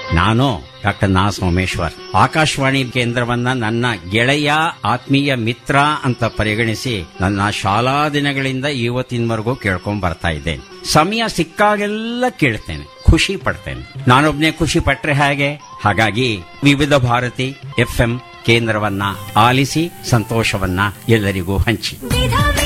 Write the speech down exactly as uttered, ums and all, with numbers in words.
ನಾನು ಡಾಕ್ಟರ್ ನಾ ಸೋಮೇಶ್ವರ್ ಆಕಾಶವಾಣಿ ಕೇಂದ್ರವನ್ನ ನನ್ನ ಗೆಳೆಯ ಆತ್ಮೀಯ ಮಿತ್ರ ಅಂತ ಪರಿಗಣಿಸಿ ನನ್ನ ಶಾಲಾ ದಿನಗಳಿಂದ ಇವತ್ತಿನವರೆಗೂ ಕೇಳ್ಕೊಂಡ್ ಬರ್ತಾ ಇದ್ದೇನೆ. ಸಮಯ ಸಿಕ್ಕಾಗೆಲ್ಲ ಕೇಳ್ತೇನೆ, ಖುಷಿ ಪಡ್ತೇನೆ. ನಾನೊಬ್ನೇ ಖುಷಿ ಪಟ್ರೆ ಹೇಗೆ? ಹಾಗಾಗಿ ವಿವಿಧ ಭಾರತಿ ಎಫ್ ಎಂ ಕೇಂದ್ರವನ್ನ ಆಲಿಸಿ ಸಂತೋಷವನ್ನ ಎಲ್ಲರಿಗೂ ಹಂಚಿ.